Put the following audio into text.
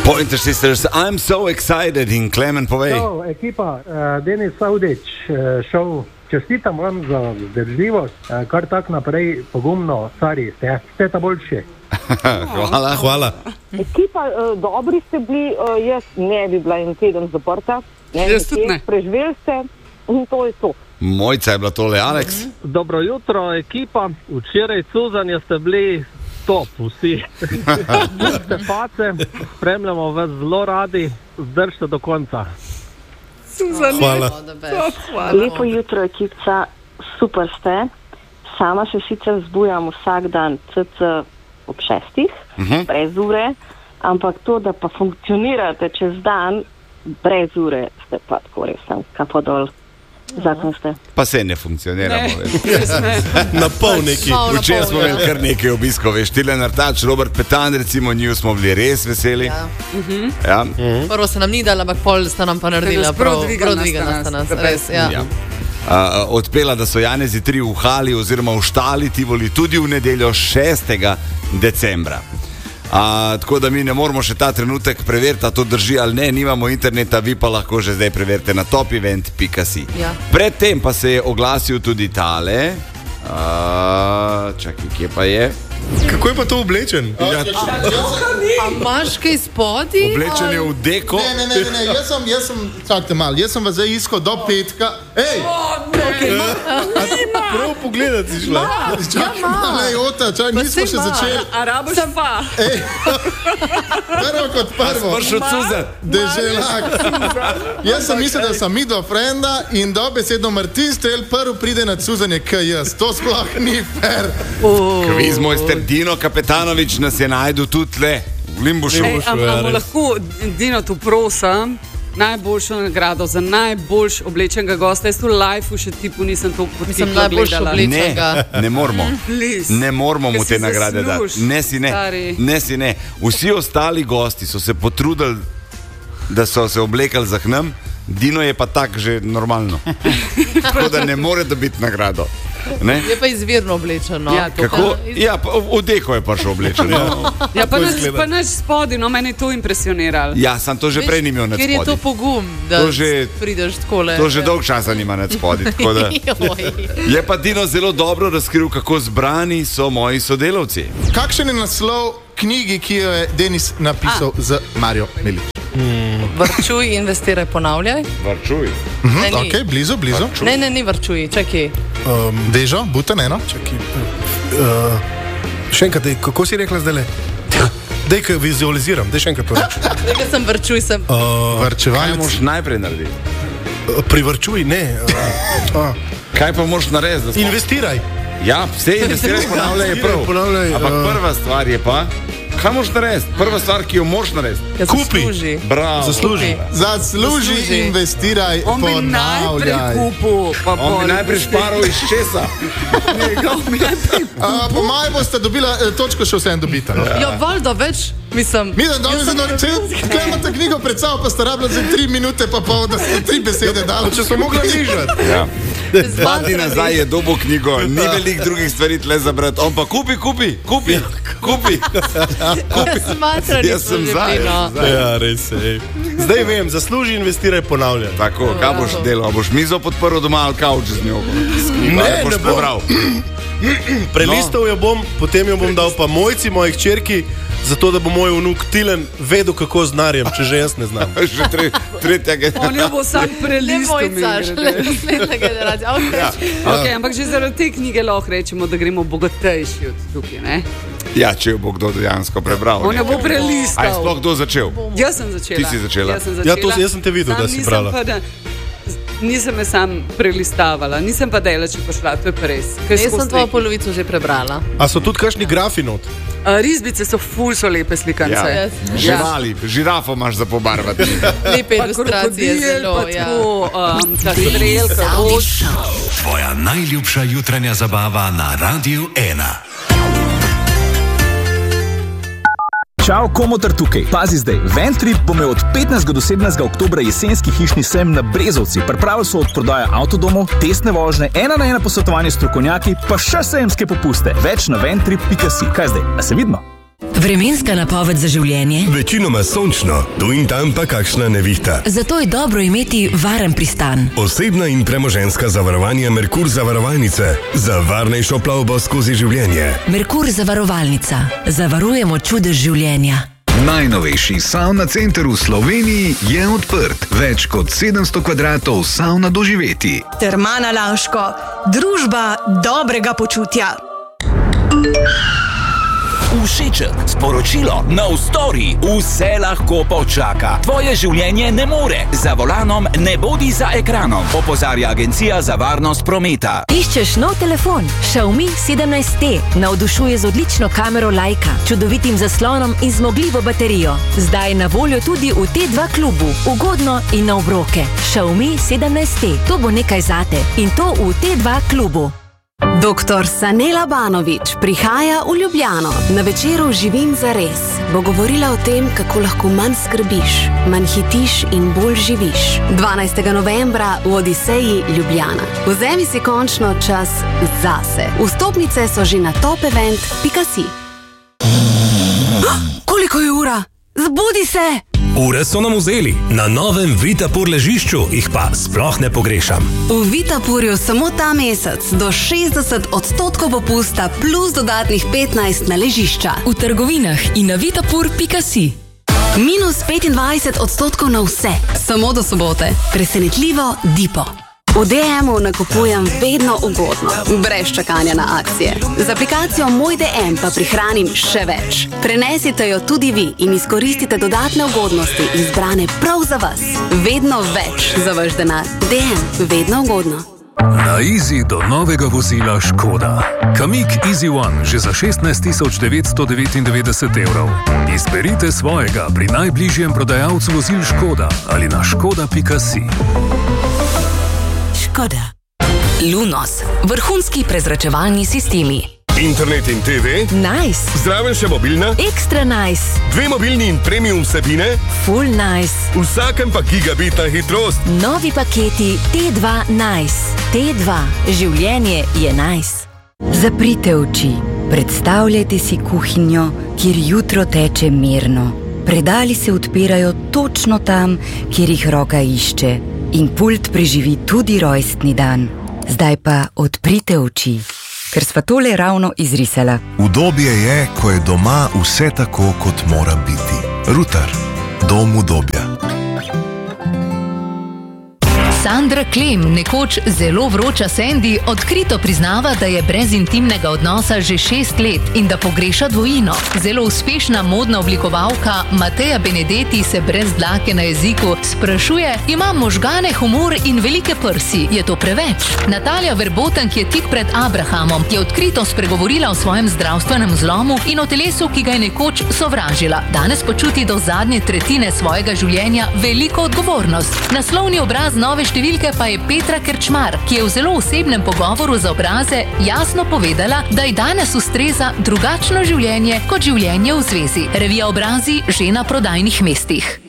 Pointer Sisters, I'm so excited in Klemen, povej. Ekipa, Denis Saudić, šel, čestitam vam za vzdržljivost, kar tak naprej pogumno, stari ste ta boljši. Hvala. Ekipa, dobri ste bili, jaz ne bi bila en teden zaprta, preživeli ste in to je to. Mojca je bila tole, Alex. Dobro jutro, ekipa, včeraj cuzanje ste bili top, vsi. Ste face, spremljamo vas zelo radi, zdržite do konca. Hvala. Lepo jutro, ekipa, super ste. Sama se sicer zbujam vsak dan ob 6, brez ure, ampak to, da pa funkcionirate čez dan, brez ure, ste pa tako res tam, kapo dol. Zakon ste. Pa se ne funkcioniramo. Na pol neki. Včeraj smo imeli kar nekaj obiskov, veš, Tilen Artač, Robert Petan, recimo, njiju smo bili res veseli. Ja. Prvo se nam ni dala, ampak pol sta nam pa naredila prav dvigana sta nas. Res, ja. Odpela, da so Janezi 3 v Hali oziroma v Štali Tivoli tudi v nedeljo 6. decembra. Tako da mi ne moramo še ta trenutek preveriti, a to drži ali ne, nimamo interneta, vi pa lahko že zdaj preverite na topevent.si. Ja. Predtem pa se je oglasil tudi tale. Čakaj, kje pa je? Kako je pa to oblečen? A imaš kaj spodi? Oblečen je v deko. Ne, jaz sem, čakajte malo, jaz sem vas zdaj iskal do petka. Ej! Prav pogledati si šla. Čakaj malo, Jota, nismo še začeli. Arabo še pa. Ej! Prvo kot prvo. Spršel Cuzan. Deželak. Jaz sem mislil, da sem midva frenda in dobesedno Martin Strel prvi pride na cuzanje kaj jaz. To sploh ni fair. Kviz mojster Dino Kapetanovič nas je najdel tudi le v Limbušu. Ampak lahko Dino tu prosim najboljšo nagrado za najboljš oblečenega gosta. Jaz tu live še tipu nisem to potikla gledala. Ne moramo. Ne moramo mu te nagrade dati. Ne si ne. Vsi ostali gosti so se potrudili, da so se oblekali za k nam. Dino je pa tak že normalno. Tako da ne more dobiti nagrado. Ne? Je pa izvirno oblečeno. Ja, kako? Ja, v deko je pa še oblečeno. Ja, pa naš spodi, no, meni je to impresioniralo. Ja, sam to že prej ni imel nad spodi. Ker je to pogum, da prideš takole. To že dolg časa nima nad spodi. Je pa Dino zelo dobro razkril, kako zbrani so moji sodelavci. Kakšen je naslov knjigi, ki jo je Denis napisal z Marjo Milič? Varčuj, investiraj, ponavljaj. Varčuj. Ok, blizu. Ne, ni varčuj, čakaj. Dežo, butan eno. Še enkrat, kako si rekla zdaj le? Dej, kaj vizualiziram, dej še enkrat to reči. Dej, kaj sem varčuj, sem. Kaj moraš najprej narediti? Privarčuj, ne. Kaj pa moraš narediti? Investiraj. Ja, vse investiraj, ponavljaj je prav. Ampak prva stvar je pa, kaj moraš narediti? Prva stvar, ki jo moraš narediti. Kupi. Bravo. Zasluži, investiraj, ponavljaj. On bi najprej kupil. On bi najprej šparal iz česa. Po maju boste dobila točko, še vsem dobita. Ja, valjda več, mislim. Kaj imate knjigo pred sabo, pa ste rabili za 3 minute pa pol, da ste 3 besede dali. Če smo mogli nižati. Ja. 2 dni nazaj je dobil knjigo, ni veliko drugih stvari tle za brati. On pa kupi. Jaz sem zdaj. Ja, res je. Zdaj vem, zasluži, investiraj, ponavljaj. Tako, kaj boš delal? Boš mizo podprl doma ali kavč z njo? Ne bom. Prelistal jo bom, potem jo bom dal pa mojci, moji hčerki, zato da bo moj vnuk Tilen vedel, kako z narjem, če že jaz ne znam. Že tretjega. On jo bo sam prelistal. Ne mojca, naslednja generacija. Okay, ampak že zaradi te knjige lahko rečemo, da gremo bogatejši od tukaj, ne? Ja, če jo bo kdo dejansko prebral. On jo bo prelistal. A je sploh kdo začel? Jaz sem začela. Ti si začela? Ja, jaz sem te videl, da si brala. Nisem me sam prelistavala, nisem pa dela, če pošla, to je pa res. Jaz sem tvojo polovico že prebrala. A so tudi kakšni grafi not? Risbice so ful, so lepe slikance. Ja. Živali, žirafo imaš za pobarvati. Lepe ilustracije, zelo, ja. Strelka, Tvoja najljubša jutranja zabava na Radiu 1. Čau, Komotar tukaj. Pazi zdaj, Ventrip bo imel od 15. do 17. oktobra jesenski hišni sejem na Brezovci. Pripravili so od prodaje avtodomov, testne vožnje, 1-na-1 posvetovanje s strokovnjaki, pa še sejemske popuste. Več na ventrip.si. Kaj zdaj? A se vidimo? Vremenska napoved za življenje? Večinoma sončno, tu in tam pa kakšna nevihta. Zato je dobro imeti varen pristan. Osebna in premoženjska zavarovanja Merkur zavarovalnice. Za varnejšo plavbo skozi življenje. Merkur zavarovalnica. Zavarujemo čudež življenja. Najnovejši savna center v Sloveniji je odprt. Več kot 700 kvadratov savna doživeti. Termana Laško. Družba dobrega počutja. Všeček, sporočilo, nov story, vse lahko počaka. Tvoje življenje ne more. Za volanom ne bodi za ekranom. Opozarja Agencija za varnost prometa. Iščeš nov telefon? Xiaomi 17T navdušuje z odlično kamero Leica, čudovitim zaslonom in zmogljivo baterijo. Zdaj je na voljo tudi v T2 klubu. Ugodno in na obroke. Xiaomi 17T. To bo nekaj zate. In to v T2 klubu. Doktor Sanela Banović prihaja v Ljubljano. Na večeru Živim zares bo govorila o tem, kako lahko manj skrbiš, manj hitiš in bolj živiš. 12. novembra v Odiseji Ljubljana. Vzemi si končno čas zase. Vstopnice so že na topevent.si. Koliko je ura? Zbudi se! Ure so nam vzeli, na novem Vitapur ležišču jih pa sploh ne pogrešam. V Vitapurju samo ta mesec do 60% popusta plus dodatnih 15 na ležišča. V trgovinah in na vitapur.si. Minus 25% na vse, samo do sobote. Presenetljivo Dipo. V DM-u nakupujem vedno ugodno, brez čakanja na akcije. Z aplikacijo Moj DM pa prihranim še več. Prenesite jo tudi vi in izkoristite dodatne ugodnosti izbrane prav za vas. Vedno več za vaš denar. DM, vedno ugodno. Na Easy do novega vozila Škoda. Kamiq Easy One že za 16.999 evrov. Izberite svojega pri najbližjem prodajalcu vozil Škoda ali na škoda.si. Škoda. Lunos. Vrhunski prezračevalni sistemi. Internet in TV? Nice. Zraven še mobilna? Ekstra nice. 2 mobilni in premium vsebine? Full nice. Vsakem pa gigabitna hitrost. Novi paketi T2 Nice. T2. Življenje je nice. Zaprite oči. Predstavljajte si kuhinjo, kjer jutro teče mirno. Predali se odpirajo točno tam, kjer jih roka išče. In pult preživi tudi rojstni dan. Zdaj pa odprite oči, ker sva tole ravno izrisala. Udobje je, ko je doma vse tako, kot mora biti. Rutar. Dom udobja. Sandra Klem, nekoč zelo vroča Sandy, odkrito priznava, da je brez intimnega odnosa že 6 let in da pogreša dvojino. Zelo uspešna modna oblikovalka Mateja Benedetti se brez dlake na jeziku sprašuje, ima možgane, humor in velike prsi. Je to preveč? Natalija Verboten, ki je tik pred Abrahamom, je odkrito spregovorila o svojem zdravstvenem zlomu in o telesu, ki ga je nekoč sovražila. Danes počuti do zadnje tretjine svojega življenja veliko odgovornost. Naslovni obraz nove številke pa je Petra Krčmar, ki je v zelo osebnem pogovoru za Obraze jasno povedala, da ji danes ustreza drugačno življenje kot življenje v zvezi. Revija Obrazi že na prodajnih mestih.